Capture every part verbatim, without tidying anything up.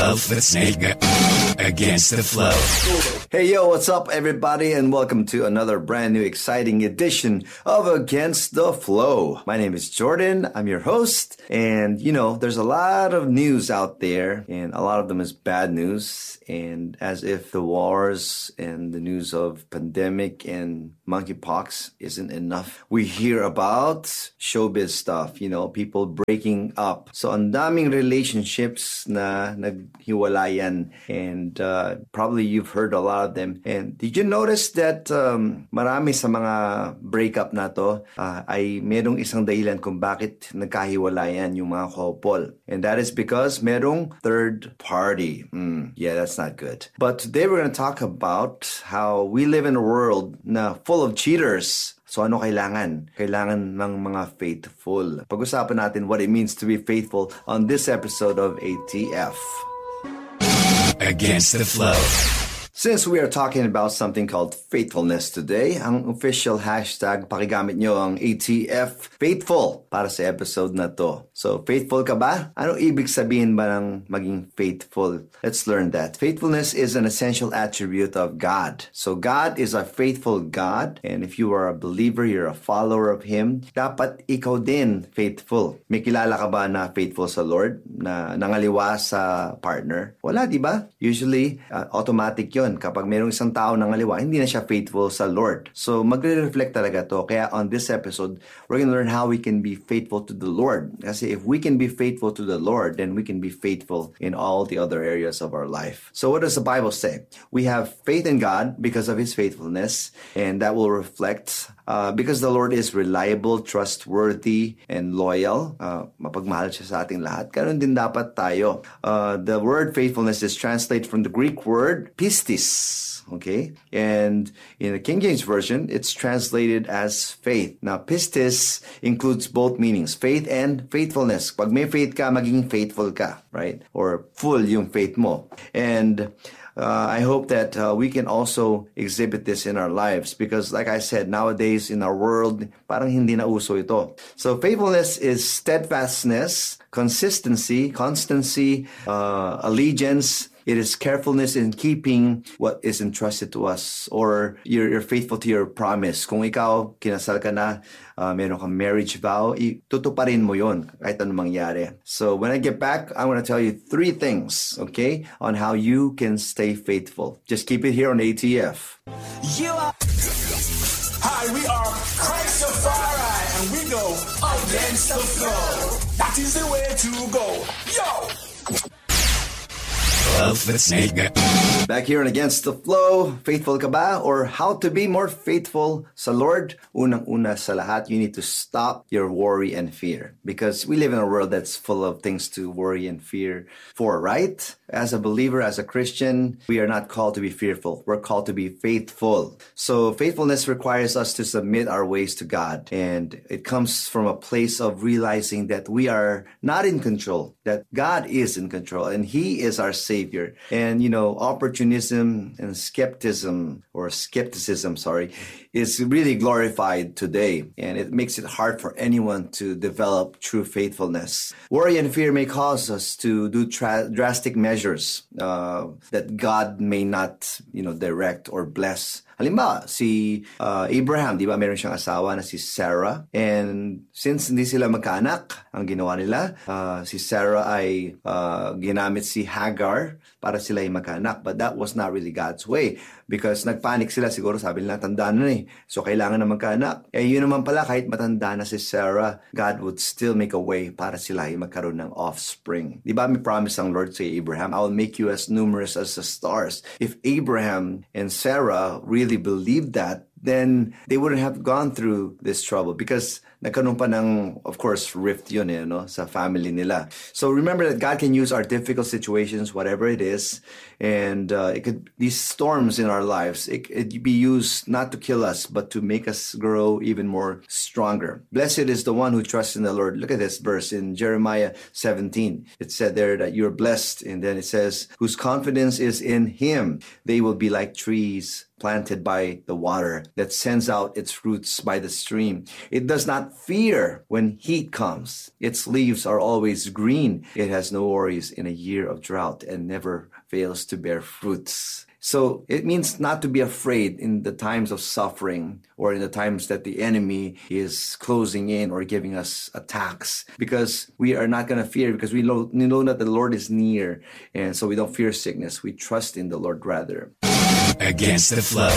Love the snake against the flow. Hey, yo, what's up, everybody, and welcome to another brand new exciting edition of Against the Flow. My name is Jordan. I'm your host, and, you know, there's a lot of news out there, and a lot of them is bad news, and as if the wars and the news of pandemic and monkeypox isn't enough. We hear about showbiz stuff, you know, people breaking up. So, ang daming relationships na naghiwalayan, and uh, probably you've heard a lot of them. And did you notice that um, marami sa mga breakup na to uh, ay merong isang dahilan kung bakit nagkahiwalayan yung mga couple. And that is because merong third party. Mm, yeah, that's not good. But today we're going to talk about how we live in a world na full of cheaters. So ano kailangan? Kailangan ng mga faithful. Pag-usapan natin what it means to be faithful on this episode of A T F. Against the flow. Since we are talking about something called faithfulness today, ang official hashtag, pakigamit nyo ang A T F faithful para sa episode na to. So, faithful ka ba? Ano ibig sabihin ba ng maging faithful? Let's learn that. Faithfulness is an essential attribute of God. So, God is a faithful God, and if you are a believer, you're a follower of Him, dapat ikaw din faithful. May kilala ka ba na faithful sa Lord? Na nangaliwa sa partner? Wala, di ba? Usually, uh, automatic yun. Kapag mayroong isang tao nangaliwa, hindi na siya faithful sa Lord. So, magre-reflect talaga to. Kaya on this episode, we're going to learn how we can be faithful to the Lord. Kasi if we can be faithful to the Lord, then we can be faithful in all the other areas of our life. So, what does the Bible say? We have faith in God because of His faithfulness, and that will reflect uh, because the Lord is reliable, trustworthy, and loyal. Uh, mapagmahal siya sa ating lahat. Ganun din dapat tayo. Uh, the word faithfulness is translated from the Greek word pistis. Okay, and in the King James Version, it's translated as faith. Now, pistis includes both meanings, faith and faithfulness. Pag may faith ka, magiging faithful ka, right? Or full yung faith mo. And Uh, I hope that uh, we can also exhibit this in our lives because, like I said, nowadays in our world, parang hindi na uso ito. So faithfulness is steadfastness, consistency, constancy, uh, allegiance. It is carefulness in keeping what is entrusted to us, or you're, you're faithful to your promise. Kung ikaw, kinasal ka na, uh, meron kang marriage vow, tutuparin mo yon kahit anong mangyari. So when I get back, I'm going to tell you three things, okay, on how you can stay faithful. Just keep it here on A T F. You are... Hi, we are Christafari, and we go against the flow. That is the way to go. Yo! Love the snake. Back here and Against the Flow, faithful ka ba? Or how to be more faithful sa Lord? Unang-una sa lahat, you need to stop your worry and fear. Because we live in a world that's full of things to worry and fear for, right? As a believer, as a Christian, we are not called to be fearful. We're called to be faithful. So faithfulness requires us to submit our ways to God. And it comes from a place of realizing that we are not in control, that God is in control, and He is our Savior. And, you know, opportunism and skepticism, or skepticism, sorry, is really glorified today. And it makes it hard for anyone to develop true faithfulness. Worry and fear may cause us to do tra- drastic measures uh, that God may not, you know, direct or bless. Halimbawa, si uh, Abraham, di ba, meron siyang asawa na si Sarah. And since hindi sila magkaanak, ang ginawa nila, uh, si Sarah ay uh, ginamit si Hagar para sila ay magkaanak. But that was not really God's way. Because nagpanik sila, siguro sabi nila, tanda na eh. So, kailangan na magkaanak. Eh, yun naman pala, kahit matanda na si Sarah, God would still make a way para sila ay magkaroon ng offspring. Di ba, may promise ang Lord sa Abraham, I will make you as numerous as the stars. If Abraham and Sarah really believed that, then they wouldn't have gone through this trouble because nagkaroon pa ng, of course, rift yun eh, no, sa family nila. So remember that God can use our difficult situations, whatever it is, and uh, it could, these storms in our lives, it could be used not to kill us, but to make us grow even more stronger. Blessed is the one who trusts in the Lord. Look at this verse in Jeremiah seventeen. It said there that you're blessed, and then it says, whose confidence is in Him. They will be like trees planted by the water that sends out its roots by the stream. It does not not fear when heat comes. Its leaves are always green. It has no worries in a year of drought and never fails to bear fruits. So it means not to be afraid in the times of suffering or in the times that the enemy is closing in or giving us attacks, because we are not going to fear, because we know, we know that the Lord is near, and so we don't fear sickness. We trust in the Lord rather. Against the flow.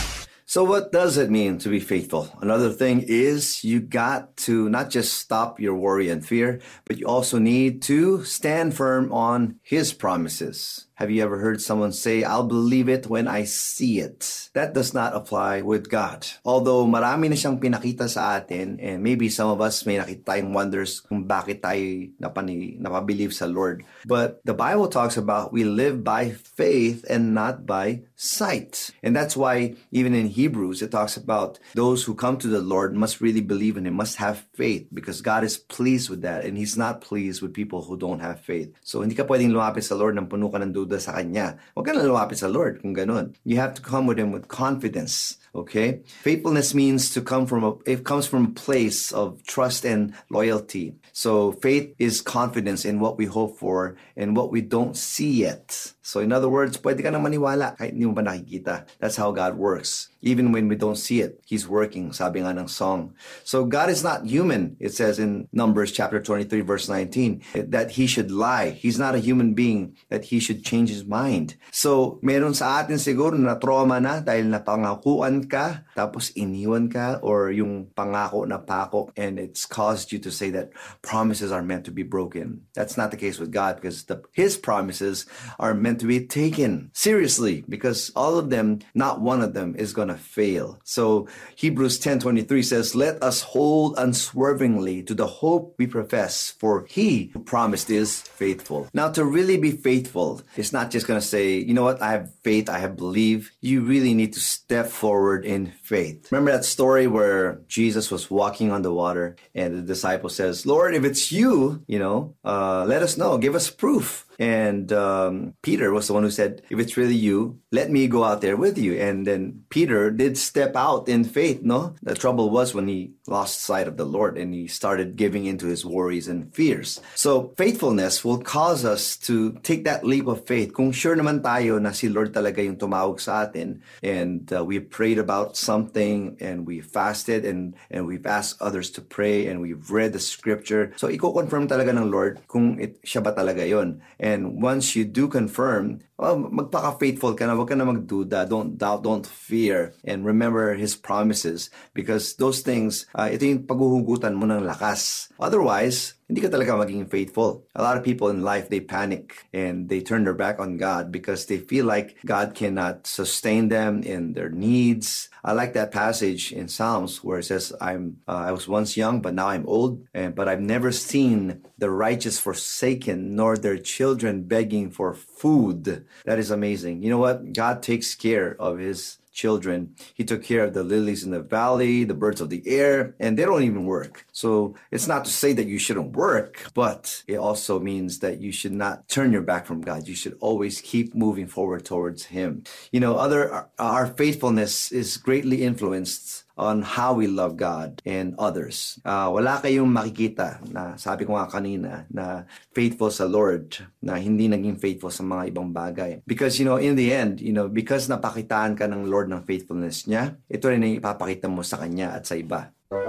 So what does it mean to be faithful? Another thing is you got to not just stop your worry and fear, but you also need to stand firm on His promises. Have you ever heard someone say, I'll believe it when I see it? That does not apply with God. Although marami na siyang pinakita sa atin, and maybe some of us may nakita tayong wonders kung bakit tayo napani, napabilive sa Lord. But the Bible talks about we live by faith and not by sight. And that's why even in Hebrews, it talks about those who come to the Lord must really believe in Him, must have faith, because God is pleased with that, and He's not pleased with people who don't have faith. So hindi ka pwedeng lumapit sa Lord ng puno ka ng duda sa Kanya. Huwag ka na lumapit sa Lord kung ganun. You have to come with Him with confidence. Okay? Faithfulness means to come from a, it comes from a place of trust and loyalty. So faith is confidence in what we hope for and what we don't see yet. So in other words, pwede ka na maniwala kahit hindi mo pa nakikita. That's how God works. Even when we don't see it, He's working, sabi nga ng song. So God is not human. It says in Numbers chapter twenty-three, verse nineteen, that He should lie. He's not a human being, that He should change His mind. So meron sa atin siguro na trauma na dahil napangakuan ka, tapos iniwan ka, or yung pangako na pakok, and it's caused you to say that promises are meant to be broken. That's not the case with God, because the, His promises are meant to be taken seriously, because all of them, not one of them is going to fail. So Hebrews ten twenty-three says, let us hold unswervingly to the hope we profess, for He who promised is faithful. Now, to really be faithful, it's not just going to say, you know what, I have faith, I have belief. You really need to step forward in faith. Remember that story where Jesus was walking on the water and the disciple says, Lord, if it's you, you know, uh, let us know, give us proof. And um, Peter was the one who said, if it's really you, let me go out there with you. And then Peter did step out in faith, no? The trouble was when he lost sight of the Lord and he started giving into his worries and fears. So faithfulness will cause us to take that leap of faith. Kung sure naman tayo na si Lord talaga yung tumawag sa atin, and uh, we prayed about something and we fasted and, and we've asked others to pray and we've read the scripture. So iko-confirm talaga ng Lord kung it, siya ba talaga yun. And once you do confirm, well, magpaka-faithful ka na, wag ka na magduda, don't doubt, don't fear, and remember His promises, because those things, uh, ito yung paghuhugutan mo ng lakas. Otherwise, hindi ka talaga maging faithful. A lot of people in life, they panic and they turn their back on God because they feel like God cannot sustain them in their needs. I like that passage in Psalms where it says, I'm, uh, I was once young, but now I'm old, and, but I've never seen the righteous forsaken, nor their children begging for food. That is amazing. You know what? God takes care of His children. He took care of the lilies in the valley, the birds of the air, and they don't even work. So it's not to say that you shouldn't work, but it also means that you should not turn your back from God. You should always keep moving forward towards Him. You know, other our faithfulness is greatly influenced on how we love God and others. Uh, wala kayong makikita na, sabi ko nga kanina, na faithful sa Lord, na hindi naging faithful sa mga ibang bagay. Because, you know, in the end, you know, because napakitaan ka ng Lord ng faithfulness niya, ito rin ang ipapakita mo sa Kanya at sa iba.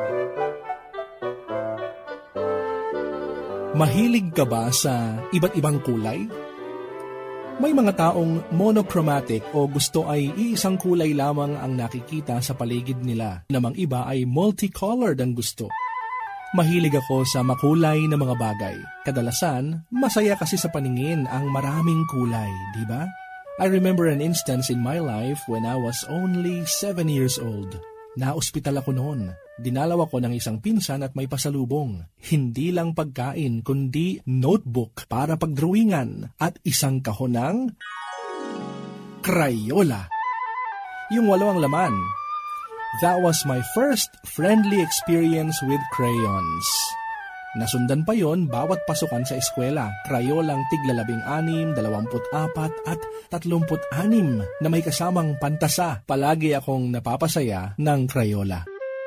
Mahilig ka ba sa iba't ibang kulay? May mga taong monochromatic o gusto ay iisang kulay lamang ang nakikita sa paligid nila, namang iba ay multicolored ang gusto. Mahilig ako sa makulay na mga bagay. Kadalasan, masaya kasi sa paningin ang maraming kulay, di ba? I remember an instance in my life when I was only seven years old. Na-ospital ako noon. Dinalaw ako ng isang pinsan at may pasalubong. Hindi lang pagkain, kundi notebook para pagdrawingan at isang kahon ng Crayola. Yung walo ang laman. That was my first friendly experience with crayons. Nasundan pa yon bawat pasukan sa eskwela. Crayolang tiglalabing anim, dalawamput apat at tatlumput anim na may kasamang pantasa. Palagi akong napapasaya ng Crayola.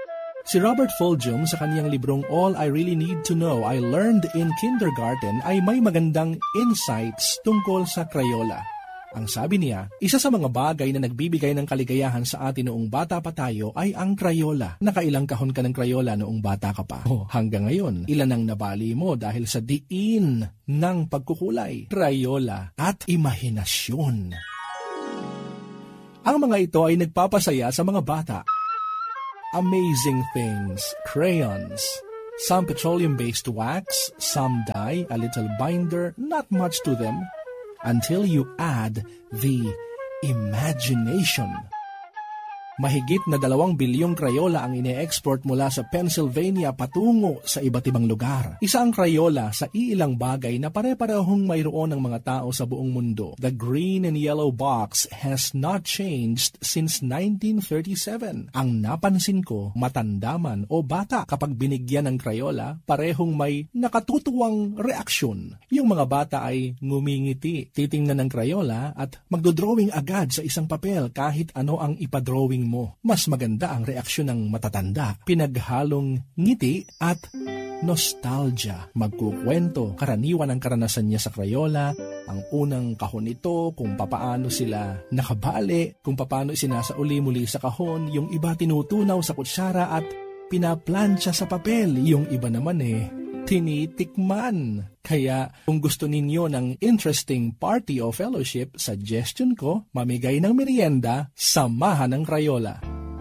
Si Robert Fulghum sa kaniyang librong All I Really Need to Know I Learned in Kindergarten ay may magandang insights tungkol sa Crayola. Ang sabi niya, isa sa mga bagay na nagbibigay ng kaligayahan sa atin noong bata pa tayo ay ang Crayola. Nakailang kahon ka ng Crayola noong bata ka pa? Oh, hanggang ngayon, ilan ang nabali mo dahil sa diin ng pagkukulay, Crayola at imahinasyon. Ang mga ito ay nagpapasaya sa mga bata. Amazing things, crayons. Some petroleum-based wax, some dye, a little binder, not much to them. Until you add the imagination. Mahigit na dalawang bilyong Crayola ang ine-export mula sa Pennsylvania patungo sa iba't ibang lugar. Isa ang Crayola sa iilang bagay na pare-parehong mayroon ng mga tao sa buong mundo. The green and yellow box has not changed since nineteen thirty-seven. Ang napansin ko, matanda man o bata, kapag binigyan ng Crayola, parehong may nakatutuwang reaksyon. Yung mga bata ay ngumingiti, titingnan ng Crayola at magdodrawing agad sa isang papel kahit ano ang ipadrawing mo. Mas maganda ang reaksyon ng matatanda. Pinaghalong ngiti at nostalgia. Magkukwento, karaniwan ang karanasan niya sa Crayola, ang unang kahon nito, kung papaano sila nakabali, kung papaano sinasauli muli sa kahon, yung iba tinutunaw sa kutsara at pinaplansya sa papel, yung iba naman eh, tinitikman. Kaya kung gusto ninyo ng interesting party o fellowship, suggestion ko, mamigay ng merienda, samahan ng Crayola.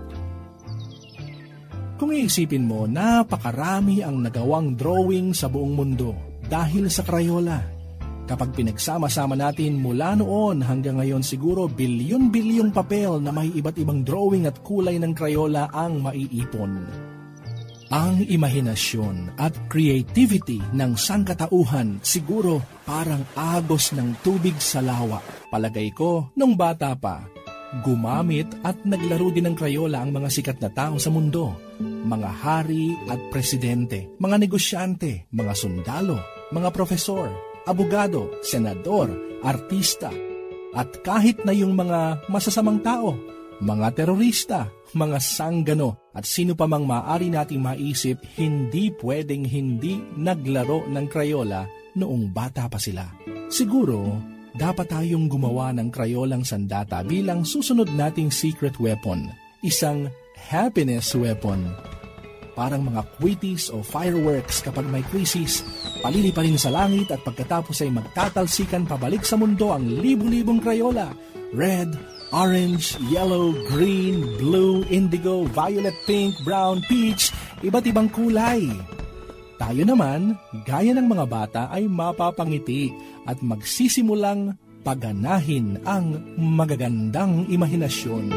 Kung iisipin mo, napakarami ang nagawang drawing sa buong mundo dahil sa Crayola. Kapag pinagsama-sama natin mula noon hanggang ngayon, siguro bilyon-bilyong papel na may iba't ibang drawing at kulay ng Crayola ang maiipon. Ang imahinasyon at creativity ng sangkatauhan siguro parang agos ng tubig sa lawa. Palagay ko, nung bata pa, gumamit at naglaro din ng Crayola ang mga sikat na tao sa mundo. Mga hari at presidente, mga negosyante, mga sundalo, mga profesor, abogado, senador, artista, at kahit na yung mga masasamang tao, mga terorista, mga sanggano, at sino pa mang maaari nating maisip, hindi pwedeng hindi naglaro ng Crayola noong bata pa sila. Siguro, dapat tayong gumawa ng Crayolang sandata bilang susunod nating secret weapon, isang happiness weapon. Parang mga quitties o fireworks kapag may crisis, paliliparin sa langit at pagkatapos ay magtatalsikan pabalik sa mundo ang libu-libong Crayola. Red, orange, yellow, green, blue, indigo, violet, pink, brown, peach, iba't ibang kulay. Tayo naman, gaya ng mga bata, ay mapapangiti at magsisimulang paganahin ang magagandang imahinasyon.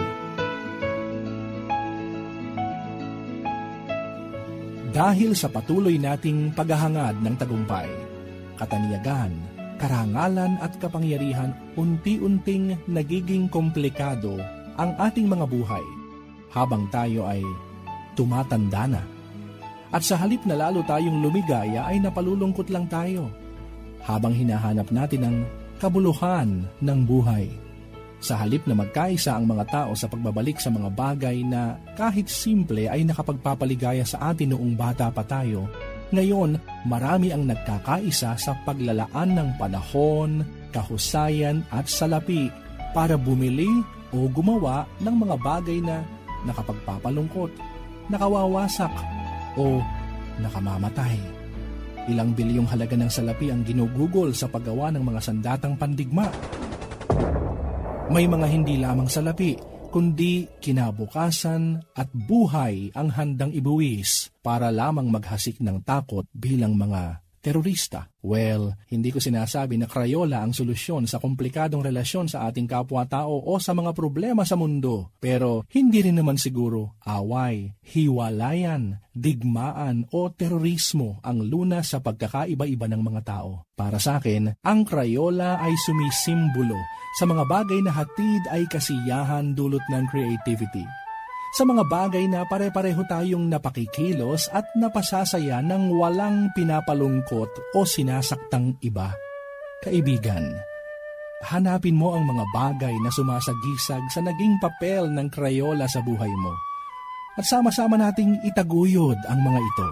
Dahil sa patuloy nating paghahangad ng tagumpay, kataniyagan, karangalan at kapangyarihan, unti-unting nagiging komplikado ang ating mga buhay habang tayo ay tumatanda na. At sa halip na lalo tayong lumigaya ay napalulungkot lang tayo habang hinahanap natin ang kabuluhan ng buhay. Sa halip na magkaisa ang mga tao sa pagbabalik sa mga bagay na kahit simple ay nakapagpapaligaya sa atin noong bata pa tayo, ngayon, marami ang nagkakaisa sa paglalaan ng panahon, kahusayan at salapi para bumili o gumawa ng mga bagay na nakapagpapalungkot, nakawawasak o nakamamatay. Ilang bilyong halaga ng salapi ang ginugugol sa paggawa ng mga sandatang pandigma. May mga hindi lamang salapi, kundi kinabukasan at buhay ang handang ibuwis para lamang maghasik ng takot bilang mga terorista. Well, hindi ko sinasabi na Crayola ang solusyon sa komplikadong relasyon sa ating kapwa-tao o sa mga problema sa mundo. Pero hindi rin naman siguro away, hiwalayan, digmaan o terorismo ang lunas sa pagkakaiba-iba ng mga tao. Para sa akin, ang Crayola ay sumisimbolo sa mga bagay na hatid ay kasiyahan dulot ng creativity. Sa mga bagay na pare-pareho tayong napakikilos at napasasaya ng walang pinapalungkot o sinasaktang iba. Kaibigan, hanapin mo ang mga bagay na sumasagisag sa naging papel ng Crayola sa buhay mo. at sama-sama nating itaguyod ang mga ito.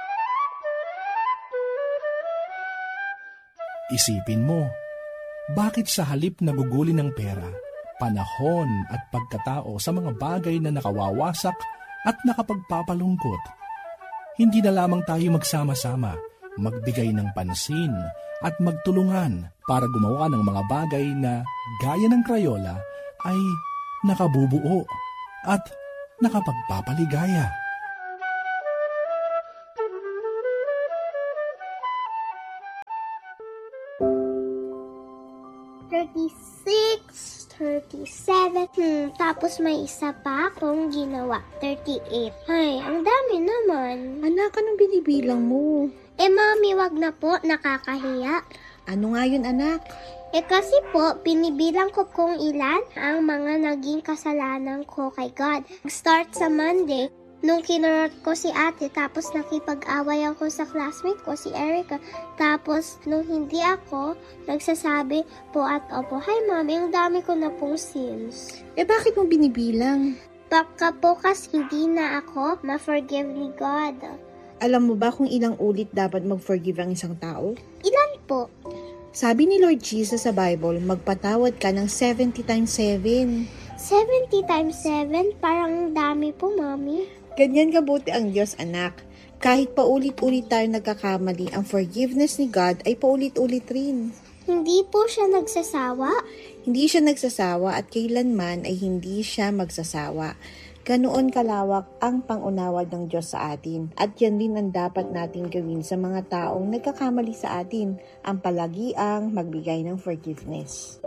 Isipin mo, bakit sa halip naguguli ng pera, panahon at pagkatao sa mga bagay na nakawawasak at nakapagpapalungkot, hindi na lamang tayo magsama-sama, magbigay ng pansin at magtulungan para gumawa ng mga bagay na gaya ng Crayola ay nakabubuo at nakapagpapaligaya. thirty-six, thirty-seven, hmm, tapos may isa pa akong ginawa, thirty-eight. Ay, ang dami naman. Anak, anong binibilang mo? Eh, mami, wag na po, nakakahiya. Ano nga yun, anak? Eh, kasi po, pinibilang ko kung ilan ang mga naging kasalanan ko kay God. Start sa Monday, nung kinurot ko si ate, tapos nakipag-away ako sa classmate ko, si Erica. Tapos, nung hindi ako, nagsasabi po at opo, hi mami, ang dami ko na pong sins. Eh, bakit mo binibilang? Baka po kasi hindi na ako ma-forgive ni God. Alam mo ba kung ilang ulit dapat mag-forgive ang isang tao? Ilan po? Sabi ni Lord Jesus sa Bible, magpatawad ka ng seventy times seven. seventy times seven? Parang dami po, mami. Ganyan kabuti ang Diyos, anak. Kahit paulit-ulit tayo nagkakamali, ang forgiveness ni God ay paulit-ulit rin. Hindi po siya nagsasawa? Hindi siya nagsasawa at kailanman ay hindi siya magsasawa. Ganoon kalawak ang pangunawad ng Diyos sa atin. At yan din ang dapat natin gawin sa mga taong nagkakamali sa atin, ang palagiang magbigay ng forgiveness.